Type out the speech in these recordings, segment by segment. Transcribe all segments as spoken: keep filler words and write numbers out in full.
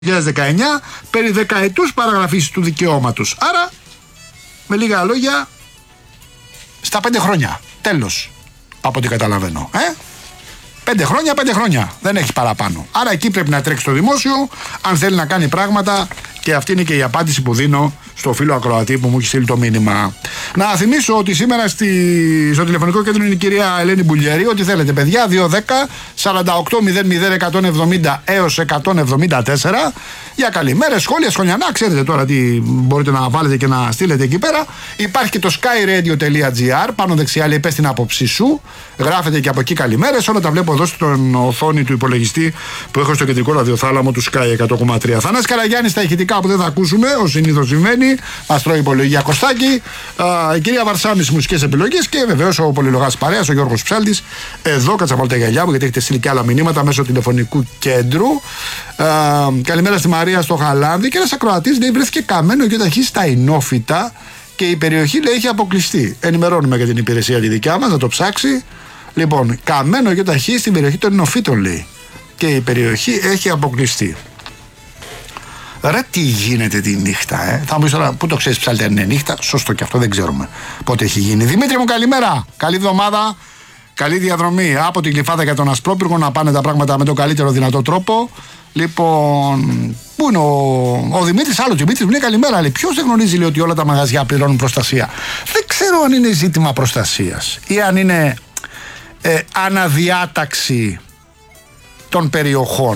δύο χιλιάδες δεκαεννιά περί δεκαετούς παραγραφής του δικαιώματος. Άρα, με λίγα λόγια, στα πέντε χρόνια. Τέλος, από ό,τι καταλαβαίνω. Ε? Πέντε χρόνια, πέντε χρόνια. Δεν έχει παραπάνω. Άρα εκεί πρέπει να τρέξει το δημόσιο, αν θέλει να κάνει πράγματα, και αυτή είναι και η απάντηση που δίνω στο φίλο ακροατή που μου έχει στείλει το μήνυμα. Να θυμίσω ότι σήμερα στη... στο τηλεφωνικό κέντρο είναι η κυρία Ελένη Μπουλιαρή. Ό,τι θέλετε, παιδιά, δύο δέκα σαράντα οκτώ μηδέν μηδέν εκατόν εβδομήντα έως εκατόν εβδομήντα τέσσερα. Για καλημέρες, σχόλια, σχολιανά. Ξέρετε τώρα τι μπορείτε να βάλετε και να στείλετε εκεί πέρα. Υπάρχει και το skyradio.gr. Πάνω δεξιά λέει πες την άποψή σου. Γράφετε και από εκεί καλημέρες. Όλα τα βλέπω εδώ στην οθόνη του υπολογιστή που έχω στο κεντρικό ραδιοθάλαμο του Sky εκατό κόμμα τρία. Θανάσης Καραγιάννης στα ηχητικά που δεν θα ακούσουμε, ως συνήθως συμβαίνει. Μας τρώει υπολογία Κωστάκη. Α, η κυρία Βαρσάμη στις μουσικές επιλογές και βεβαίως ο πολυλογάς παρέας, ο Γιώργος Ψάλτης. Εδώ κάτσα βάλτε τα γυαλιά μου γιατί έχετε στείλει και άλλα μηνύματα μέσω τηλεφωνικού κέντρου. Α, καλημέρα στη Μαρία στο Χαλάνδη. Και ένας ακροατής λέει βρέθηκε καμένο και ταχύ στα Ινόφυτα και η περιοχή λέει έχει αποκλειστεί. Ενημερώνουμε για την υπηρεσία τη δικιά μας, να το ψάξει. Λοιπόν, καμένο και ταχύ στην περιοχή των Ινόφυτων λέει. Και η περιοχή έχει αποκλειστεί. Ρε τι γίνεται τη νύχτα, ε. Θα μου πεις τώρα, πού το ξέρεις Ψάλτη αν είναι νύχτα. Σωστό και αυτό, δεν ξέρουμε πότε έχει γίνει. Δημήτρη μου, καλημέρα. Καλή εβδομάδα. Καλή διαδρομή από την Γλυφάδα για τον Ασπρόπυργο, να πάνε τα πράγματα με τον καλύτερο δυνατό τρόπο. Λοιπόν, πού είναι ο, ο Δημήτρης, άλλο Δημήτρης μου λέει καλημέρα. Λέει, ποιος δεν γνωρίζει λέει, ότι όλα τα μαγαζιά πληρώνουν προστασία. Δεν ξέρω αν είναι ζήτημα προστασίας ή αν είναι ε, αναδιάταξη των περιοχών.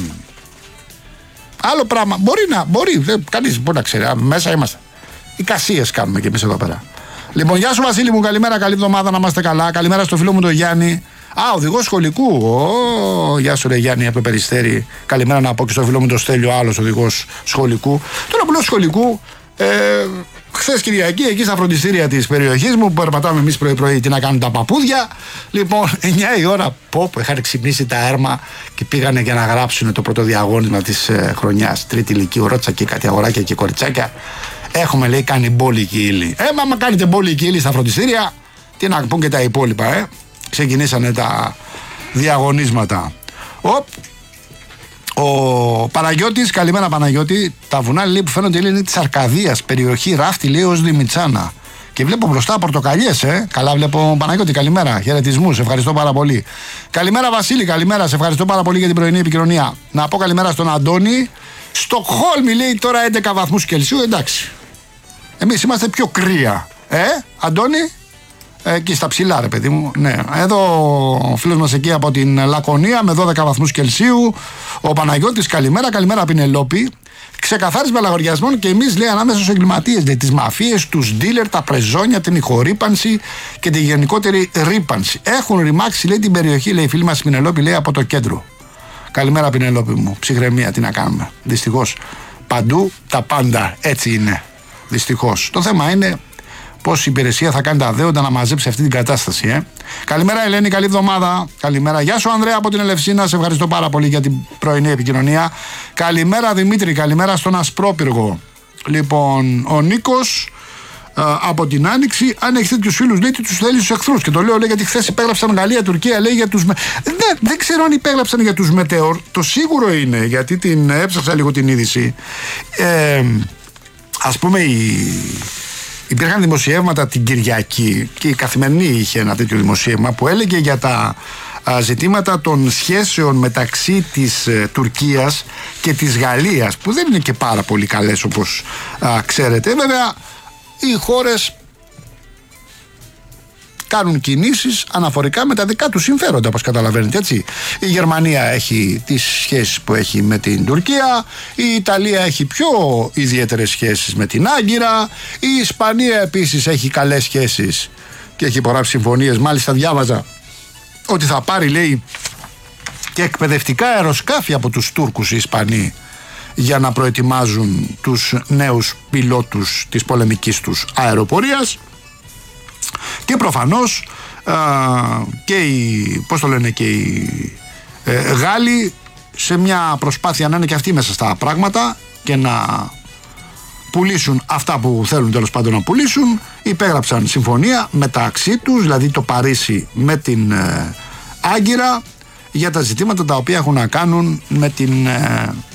Άλλο πράγμα. Μπορεί να, μπορεί, δεν, κανείς μπορεί να ξέρει. Μέσα είμαστε. Εικασίες κάνουμε κι εμείς εδώ πέρα. Λοιπόν, γεια σου Βασίλη μου, καλημέρα, καλή εβδομάδα, να είμαστε καλά. Καλημέρα στο φίλο μου τον Γιάννη. Α, οδηγός σχολικού. Ω, γεια σου ρε Γιάννη από το Περιστέρι. Καλημέρα να πω και στο φίλο μου τον Στέλιο, άλλος οδηγός σχολικού. Τώρα που λέω σχολικού, ε, χθες Κυριακή εκεί στα φροντιστήρια της περιοχής μου που περπατάμε εμείς πρωί-πρωί, τι να κάνουν τα παππούδια. Λοιπόν, εννιά η ώρα, πω που είχαν ξυπνήσει τα έρμα και πήγανε για να γράψουν το πρώτο διαγώνισμα της ε, χρονιάς. Τρίτη ηλικίου, ρώτησα και κάτι αγοράκια και κοριτσάκια. Έχουμε λέει κάνει μπόλικη ύλη. Ε, μα άμα κάνετε μπόλικη ύλη στα φροντιστήρια, τι να πούν και τα υπόλοιπα, ε. Ξεκινήσανε τα διαγωνίσματα. Οπ. Ο Παναγιώτης, καλημέρα Παναγιώτη. Τα βουνά λέει που φαίνονται είναι της Αρκαδίας, περιοχή ράφτη λέει ως Δημητσάνα. Και βλέπω μπροστά πορτοκαλιές, ε. Καλά βλέπω Παναγιώτη, καλημέρα. Χαιρετισμούς, ευχαριστώ πάρα πολύ. Καλημέρα Βασίλη, καλημέρα. Σε ευχαριστώ πάρα πολύ για την πρωινή επικοινωνία. Να πω καλημέρα στον Αντώνη. Στοκχόλμη λέει τώρα έντεκα βαθμούς Κελσίου, εντάξει. Εμείς είμαστε πιο κρύα. Ε, Αντώνη, εκεί στα ψηλά ρε παιδί μου. Ναι, εδώ ο φίλος μας εκεί από την Λακωνία με δώδεκα βαθμούς Κελσίου. Ο Παναγιώτης, καλημέρα, καλημέρα Πινελόπη. Ξεκαθάρισμα λαγοριασμών και εμείς λέει ανάμεσα στους εγκληματίες, λέει, τις μαφίες, τους ντίλερ, τα πρεζόνια, την ηχορύπανση και τη γενικότερη ρύπανση. Έχουν ρημάξει λέει την περιοχή, λέει η φίλη μας Πινελόπη, λέει από το κέντρο. Καλημέρα Πινελόπη μου, ψυχραιμία, τι να κάνουμε. Δυστυχώς παντού τα πάντα έτσι είναι. Δυστυχώς. Το θέμα είναι πώς η υπηρεσία θα κάνει τα δέοντα να μαζέψει αυτή την κατάσταση. Ε. Καλημέρα Ελένη, καλή εβδομάδα. Καλημέρα. Γεια σου Ανδρέα από την Ελευσίνα, σε ευχαριστώ πάρα πολύ για την πρωινή επικοινωνία. Καλημέρα Δημήτρη, καλημέρα στον Ασπρόπυργο. Λοιπόν, ο Νίκος α, από την Άνοιξη, αν έχει τέτοιους φίλους, λέει τι τους θέλει στους εχθρούς. Και το λέω λέει, γιατί χθες υπέγραψαν Γαλλία, Τουρκία, λέει για τους. Δεν, δεν ξέρω αν υπέγραψαν για τους Μετεώρ. Το σίγουρο είναι, γιατί την έψαξα λίγο την είδηση. Ε, ας πούμε η. Υπήρχαν δημοσιεύματα την Κυριακή και η Καθημερινή είχε ένα τέτοιο δημοσίευμα που έλεγε για τα α, ζητήματα των σχέσεων μεταξύ της ε, Τουρκίας και της Γαλλίας που δεν είναι και πάρα πολύ καλές όπως α, ξέρετε. Βέβαια οι χώρες κάνουν κινήσεις αναφορικά με τα δικά τους συμφέροντα, όπως καταλαβαίνετε, έτσι. Η Γερμανία έχει τις σχέσεις που έχει με την Τουρκία, η Ιταλία έχει πιο ιδιαίτερες σχέσεις με την Άγκυρα, η Ισπανία επίσης έχει καλές σχέσεις και έχει υπογράψει συμφωνίες. Μάλιστα διάβαζα ότι θα πάρει, λέει, και εκπαιδευτικά αεροσκάφη από τους Τούρκους οι Ισπανοί για να προετοιμάζουν τους νέους πιλότους της πολεμικής τους αεροπορίας. Και προφανώς α, και οι, πώς το λένε, και οι ε, Γάλλοι σε μια προσπάθεια να είναι και αυτοί μέσα στα πράγματα και να πουλήσουν αυτά που θέλουν τέλος πάντων να πουλήσουν, υπέγραψαν συμφωνία μεταξύ τους, δηλαδή το Παρίσι με την ε, Άγκυρα, για τα ζητήματα τα οποία έχουν να κάνουν με την ε,